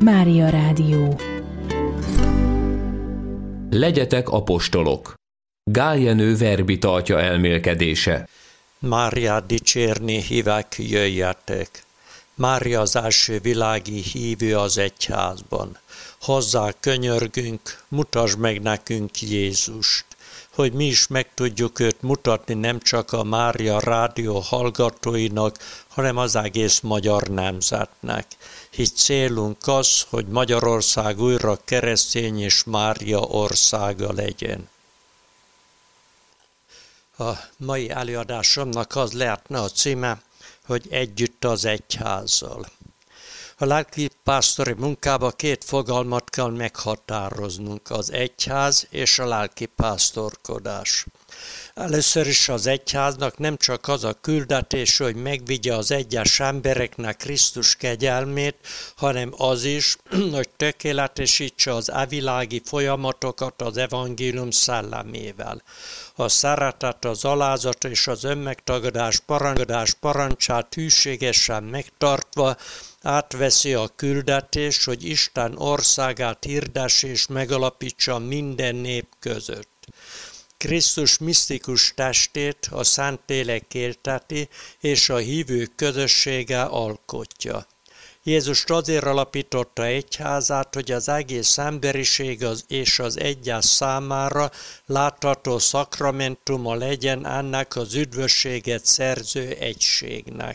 Mária Rádió. Legyetek apostolok. Gál Jenő verbitartja elmélkedése. Máriát dicsérni hívek, jöjjetek. Mária az első világi hívő az egyházban. Hozzá könyörgünk, mutasd meg nekünk Jézust, hogy mi is meg tudjuk őt mutatni nem csak a Mária Rádió hallgatóinak, hanem az egész magyar nemzetnek. Így célunk az, hogy Magyarország újra keresztény és Mária országa legyen. A mai előadásomnak az lehetne a címe, hogy együtt az egyházzal. A lelkipásztori munkában két fogalmat kell meghatároznunk, az egyház és a lelkipásztorkodás. Először is az egyháznak nem csak az a küldetés, hogy megvigye az egyes embereknek Krisztus kegyelmét, hanem az is, hogy tökéletesítse az evilági folyamatokat az evangélium szellemével. A szeretet, az alázat és az önmegtagadás parancsát hűségesen megtartva átveszi a küldetés, hogy Isten országát hirdesse és megalapítsa minden nép között. Krisztus misztikus testét a Szentlélek élteti, és a hívők közössége alkotja. Jézus azért alapította egyházát, hogy az egész emberiség és az egyház számára látható szakramentuma legyen ennek az üdvösséget szerző egységnek.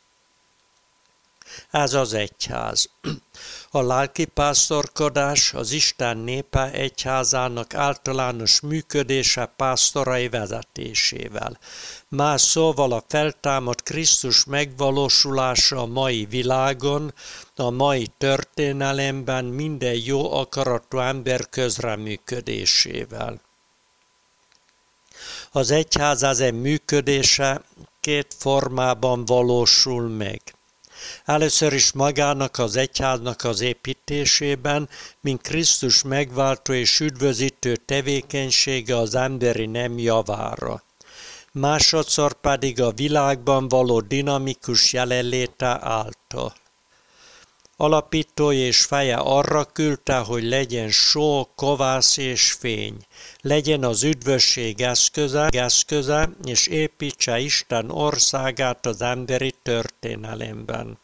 Ez az egyház. A lelkipásztorkodás az Isten népe egyházának általános működése pásztorai vezetésével. Más szóval a feltámadt Krisztus megvalósulása a mai világon, a mai történelemben minden jó akaratú ember közreműködésével. Az egyház ezen működése két formában valósul meg. Először is magának az egyháznak az építésében, mint Krisztus megváltó és üdvözítő tevékenysége az emberi nem javára. Másodszor pedig a világban való dinamikus jelenléte által. Alapítója és feje arra küldte, hogy legyen só, kovász és fény, legyen az üdvösség eszköze, és építse Isten országát az emberi történelemben.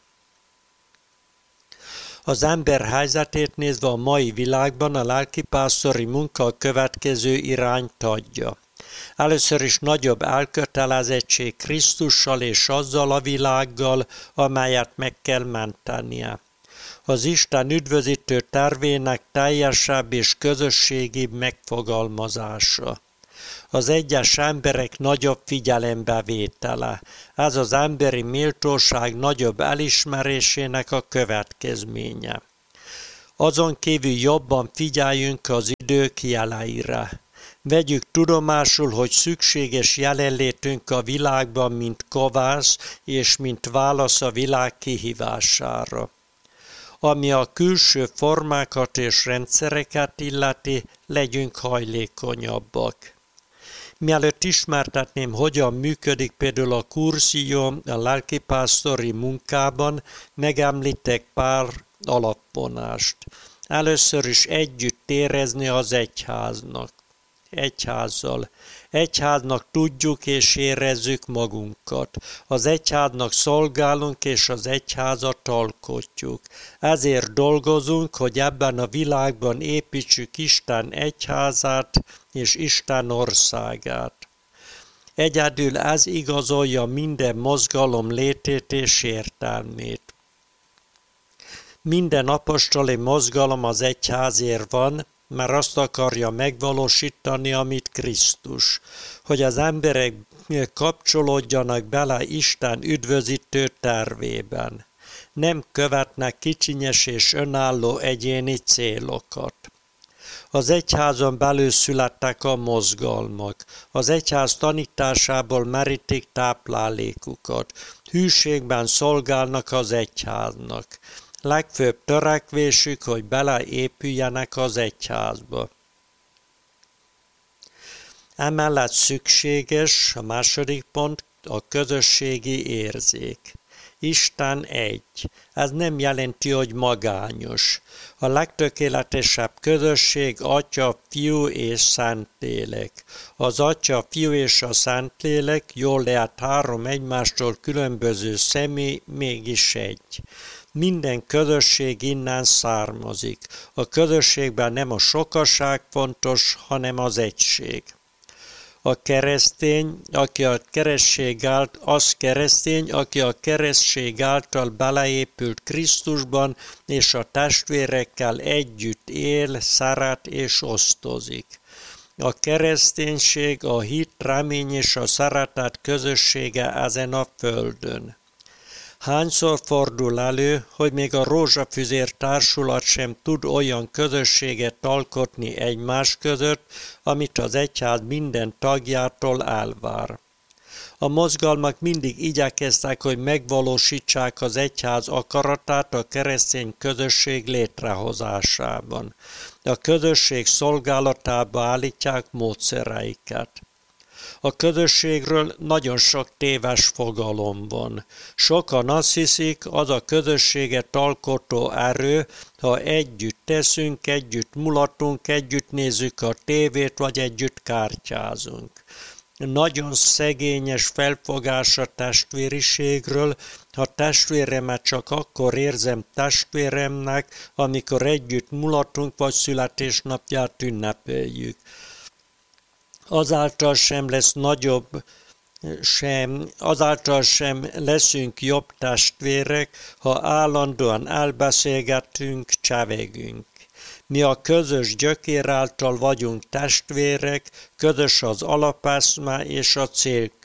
Az ember helyzetét nézve a mai világban a lelkipásztori munka a következő irányt adja. Először is nagyobb elkötelezettség Krisztussal és azzal a világgal, amelyet meg kell mentenie. Az Isten üdvözítő tervének teljesebb és közösségibb megfogalmazása. Az egyes emberek nagyobb figyelembevétele. Ez az emberi méltóság nagyobb elismerésének a következménye. Azon kívül jobban figyeljünk az idők jeleire. Vegyük tudomásul, hogy szükséges jelenlétünk a világban, mint kovász és mint válasz a világ kihívására. Ami a külső formákat és rendszereket illeti, legyünk hajlékonyabbak. Mielőtt ismertetném, hogyan működik például a kurzió a lelkipásztori munkában, megemlítek pár alapvonást. Először is együtt érezni az egyházzal. Egyháznak tudjuk és érezzük magunkat. Az egyháznak szolgálunk és az egyházat alkotjuk. Ezért dolgozunk, hogy ebben a világban építsük Isten egyházát és Isten országát. Egyedül ez igazolja minden mozgalom létét és értelmét. Minden apostoli mozgalom az egyházért van, mert azt akarja megvalósítani, amit Krisztus, hogy az emberek kapcsolódjanak bele Isten üdvözítő tervében. Nem követnek kicsinyes és önálló egyéni célokat. Az egyházon belül születtek a mozgalmak. Az egyház tanításából merítik táplálékukat. Hűségben szolgálnak az egyháznak. Legfőbb törekvésük, hogy beleépüljenek az egyházba. Emellett szükséges, a második pont, a közösségi érzék. Isten egy. Ez nem jelenti, hogy magányos. A legtökéletesebb közösség Atya, Fiú és Szentlélek. Az Atya, Fiú és a Szentlélek jól lehet három egymástól különböző személy, mégis egy. Minden közösség innen származik. A közösségben nem a sokaság fontos, hanem az egység. A keresztény, aki a keresztség által beleépült Krisztusban, és a testvérekkel együtt él, szeret és osztozik. A kereszténység, a hit, remény és a szeretet közössége ezen a földön. Hányszor fordul elő, hogy még a rózsafüzér társulat sem tud olyan közösséget alkotni egymás között, amit az egyház minden tagjától elvár. A mozgalmak mindig igyekeztek, hogy megvalósítsák az egyház akaratát a keresztény közösség létrehozásában. A közösség szolgálatába állítják módszereiket. A közösségről nagyon sok téves fogalom van. Sokan azt hiszik, az a közösséget alkotó erő, ha együtt teszünk, együtt mulatunk, együtt nézzük a tévét, vagy együtt kártyázunk. Nagyon szegényes felfogás a testvériségről, ha testvéremet csak akkor érzem testvéremnek, amikor együtt mulatunk, vagy születésnapját ünnepeljük. Azáltal sem leszünk jobb testvérek, ha állandóan elbeszélgetünk, csevegünk. Mi a közös gyökér által vagyunk testvérek, közös az alapeszme és a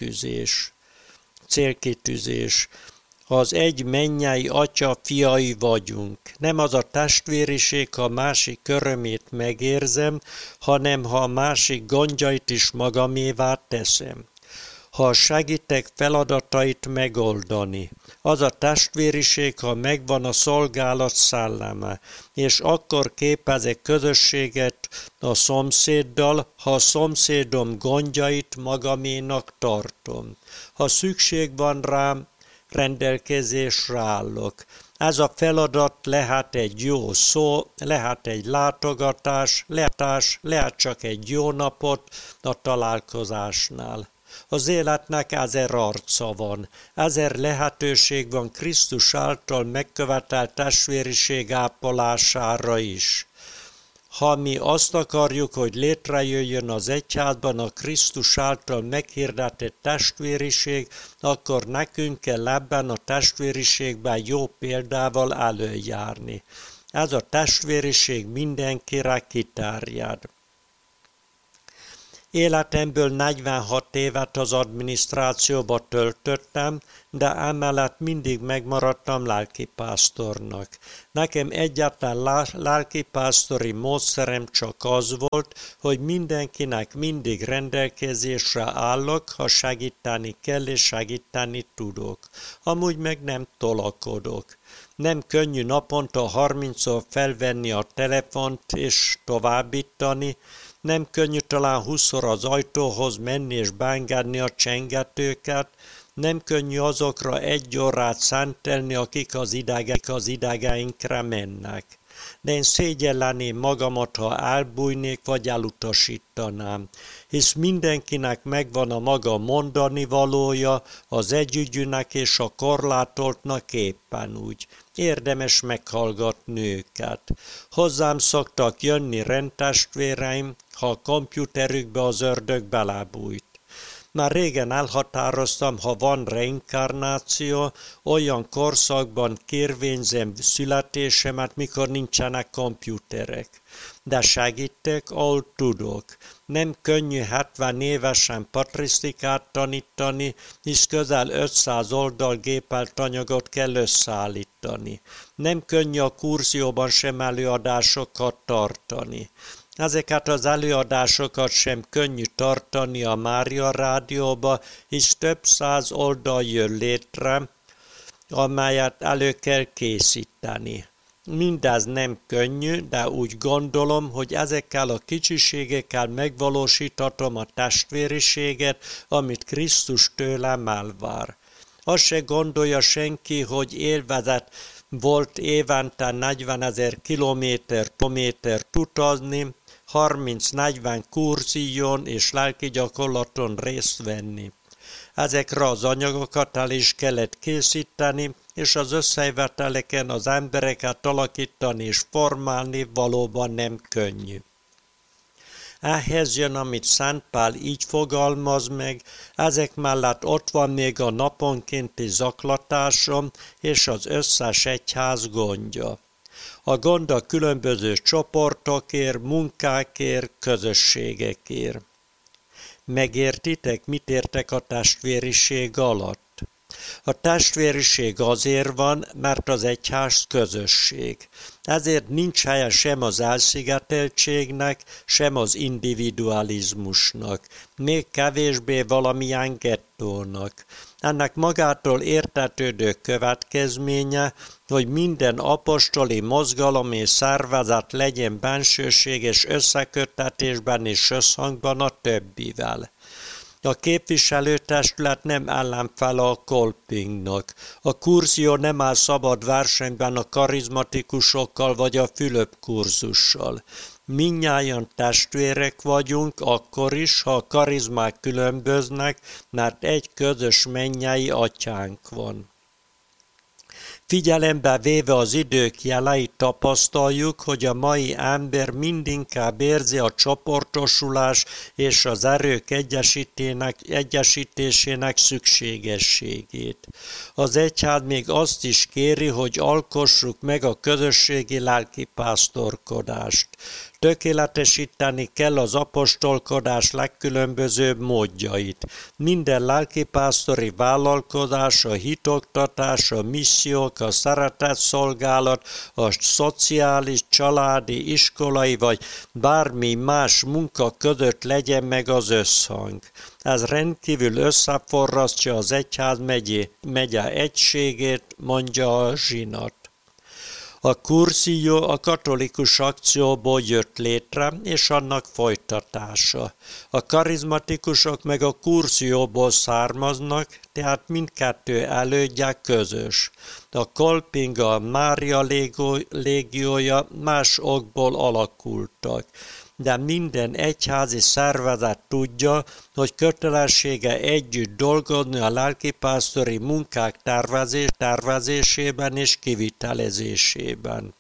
célkitűzés. Az egy mennyei Atya fiai vagyunk. Nem az a testvériség, ha a másik örömét megérzem, hanem ha a másik gondjait is magamévá teszem. Ha segítek feladatait megoldani. Az a testvériség, ha megvan a szolgálat szelleme, és akkor képezek közösséget a szomszéddal, ha a szomszédom gondjait magaménak tartom. Ha szükség van rám, rendelkezésre állok. Ez a feladat lehet egy jó szó, lehet egy látogatás, lehet csak egy jó napot a találkozásnál. Az életnek 1000 arca van, 1000 lehetőség van Krisztus által megkövetelt testvériség ápolására is. Ha mi azt akarjuk, hogy létrejöjjön az egyházban a Krisztus által meghirdetett testvériség, akkor nekünk kell ebben a testvériségben jó példával előjárni. Ez a testvériség mindenkire kiterjed. Életemből 46 évet az adminisztrációba töltöttem, de emellett mindig megmaradtam lelkipásztornak. Nekem egyáltalán lelkipásztori módszerem csak az volt, hogy mindenkinek mindig rendelkezésre állok, ha segíteni kell és segíteni tudok. Amúgy meg nem tolakodok. Nem könnyű naponta 30-szor felvenni a telefont és továbbítani, nem könnyű talán 20-szor az ajtóhoz menni és beengedni a csengetőket, nem könnyű azokra 1 órát szentelni, akik az idegeinkre mennek. De én szégyelleném magamat, ha elbújnék vagy elutasítanám, hisz mindenkinek megvan a maga mondani valója, az együgyűnek és a korlátoltnak éppen úgy. Érdemes meghallgatni őket. Hozzám szoktak jönni rendtestvéreim, ha a komputerükbe az ördög belebújt. Már régen elhatároztam, ha van reinkarnáció, olyan korszakban kérvényzem születésemet, mikor nincsenek komputerek. De segítek, ahol tudok. Nem könnyű 70 évesen patrisztikát tanítani, hisz közel 500 oldal gépelt anyagot kell összeállítani. Nem könnyű a kurzióban sem előadásokat tartani. Ezeket az előadásokat sem könnyű tartani a Mária Rádióba, hisz több 100 oldal jön létre, amelyet elő kell készíteni. Mindez nem könnyű, de úgy gondolom, hogy ezekkel a kicsiségekkel megvalósíthatom a testvériséget, amit Krisztus tőlem elvár. Azt se gondolja senki, hogy élvezet volt évente 40 000 kilométert utazni, 30-40 kurzión és lelki gyakorlaton részt venni. Ezekre az anyagokat el is kellett készíteni, és az összejöveteleken az embereket alakítani és formálni valóban nem könnyű. Ehhez jön, amit Szent Pál így fogalmaz meg, ezek mellett ott van még a naponkénti zaklatásom és az összes egyház gondja. A gond a különböző csoportokért, munkákért, közösségekért. Megértitek, mit értek a testvériség alatt? A testvériség azért van, mert az egyház közösség. Ezért nincs helye sem az elszigeteltségnek, sem az individualizmusnak, még kevésbé valamilyen gettónak. Ennek magától értetődő következménye, hogy minden apostoli mozgalom és szervezet legyen bensőséges összeköttetésben és összhangban a többivel. A képviselőtestület nem ellenfele a kolpingnak. A kurzió nem áll szabad versenyben a karizmatikusokkal vagy a Fülöp kurzussal. Mindnyájan testvérek vagyunk, akkor is, ha a karizmák különböznek, mert egy közös mennyei atyánk van. Figyelembe véve az idők jeleit tapasztaljuk, hogy a mai ember mindinkább érzi a csoportosulás és az erők egyesítésének szükségességét. Az egyház még azt is kéri, hogy alkossuk meg a közösségi lelkipásztorkodást. Tökéletesíteni kell az apostolkodás legkülönbözőbb módjait. Minden lelkipásztori vállalkozás, a hitoktatás, a missziók, a szeretetszolgálat, a szociális, családi, iskolai vagy bármi más munka között legyen meg az összhang. Ez rendkívül összeforrasztja az egyház megye egységét, mondja a zsinat. A kurzió a katolikus akcióból jött létre, és annak folytatása. A karizmatikusok meg a kurzióból származnak, tehát mindkettő elődje közös. A kolping, a Mária légiója más okból alakultak. De minden egyházi szervezet tudja, hogy kötelessége együtt dolgozni a lelkipásztori munkák tervezésében és kivitelezésében.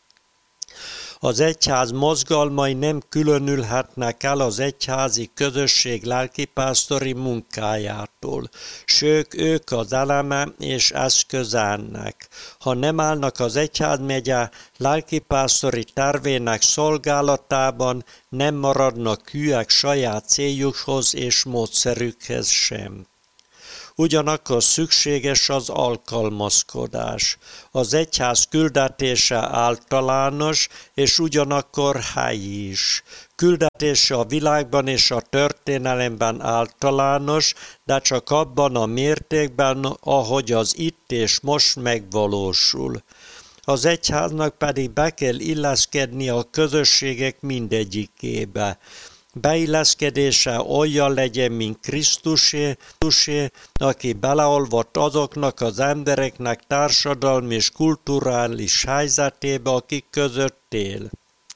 Az egyház mozgalmai nem különülhetnek el az egyházi közösség lelkipásztori munkájától, sőt ők az eleme és eszköze ennek. Ha nem állnak az egyházmegye lelkipásztori tervének szolgálatában, nem maradnak hűek saját céljukhoz és módszerükhez sem. Ugyanakkor szükséges az alkalmazkodás. Az egyház küldetése általános, és ugyanakkor helyi is. Küldetése a világban és a történelemben általános, de csak abban a mértékben, ahogy az itt és most megvalósul. Az egyháznak pedig be kell illeszkedni a közösségek mindegyikébe. Beilleszkedése olyan legyen, mint Krisztusé, aki beleolvadt azoknak az embereknek társadalmi és kulturális helyzetébe, akik között él.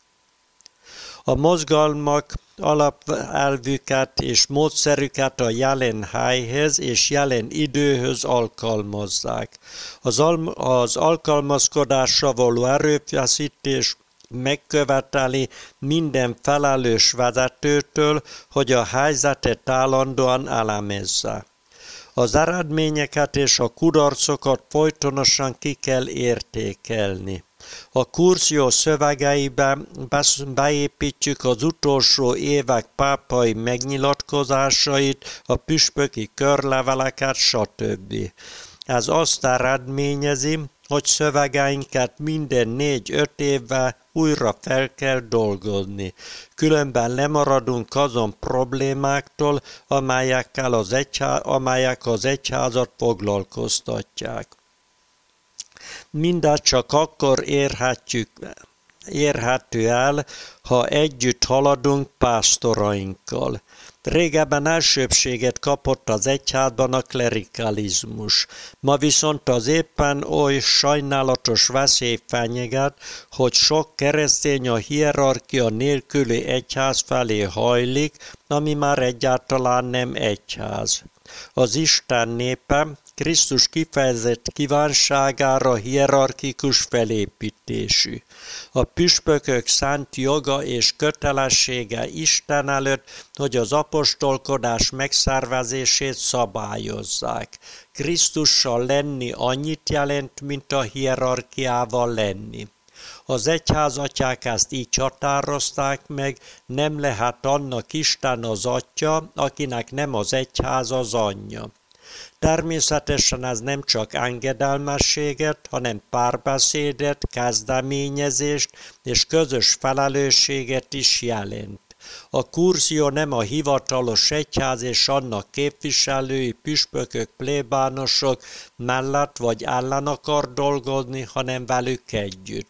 A mozgalmak alapelvüket és módszerüket a jelen helyhez és jelen időhöz alkalmazzák. Az alkalmazkodásra való erőfeszítés megköveteli minden felelős vezetőtől, hogy a helyzetet állandóan elemezze. Az eredményeket és a kudarcokat folytonosan ki kell értékelni. A kurzió szövegeibe beépítjük az utolsó évek pápai megnyilatkozásait, a püspöki körleveleket, stb. Ez azt eredményezi, hogy szövegeinket minden 4-5 évvel újra fel kell dolgozni. Különben lemaradunk azon problémáktól, amelyek az egyházat foglalkoztatják. Mindez csak akkor érhető el, ha együtt haladunk pásztorainkkal. Régebben elsőbbséget kapott az egyházban a klerikalizmus. Ma viszont az éppen oly sajnálatos veszély fenyeget, hogy sok keresztény a hierarchia nélküli egyház felé hajlik, ami már egyáltalán nem egyház. Az Isten népe Krisztus kifejezett kívánságára hierarchikus felépítésű. A püspökök szánt joga és kötelessége Isten előtt, hogy az apostolkodás megszervezését szabályozzák. Krisztussal lenni annyit jelent, mint a hierarchiával lenni. Az egyházatyák ezt így határozták meg, nem lehet annak Isten az atya, akinek nem az egyház az anyja. Természetesen ez nem csak engedelmességet, hanem párbeszédet, kezdeményezést és közös felelősséget is jelent. A kurzió nem a hivatalos egyház és annak képviselői, püspökök, plébánosok mellett vagy ellen akar dolgozni, hanem velük együtt.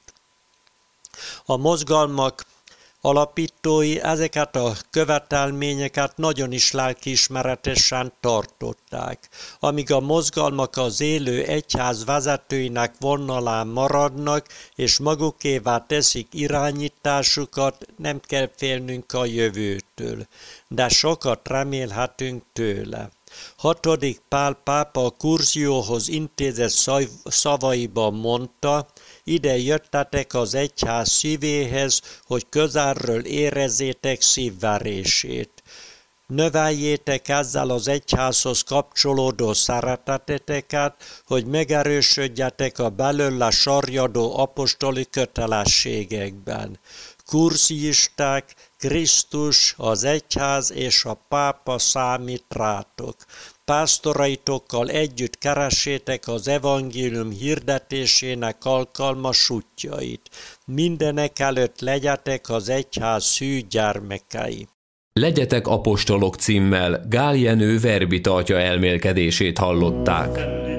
A mozgalmak alapítói ezeket a követelményeket nagyon is lelkiismeretesen tartották. Amíg a mozgalmak az élő egyház vezetőinek vonalán maradnak, és magukévá teszik irányításukat, nem kell félnünk a jövőtől, de sokat remélhetünk tőle. 6. Pál pápa a kurzióhoz intézett szavaiban mondta: ide jöttetek az egyház szívéhez, hogy közelről érezzétek szívverését. Növeljétek ezzel az egyházhoz kapcsolódó szereteteteket, hogy megerősödjetek a belőle sarjadó apostoli kötelességekben. Kurziisták, Krisztus, az egyház és a pápa számít rátok. Pásztoraitokkal együtt keressétek az evangélium hirdetésének alkalmas útjait. Mindenek előtt legyetek az egyház szű gyermekei. Legyetek apostolok címmel Gál Jenő verbi tartja elmélkedését hallották.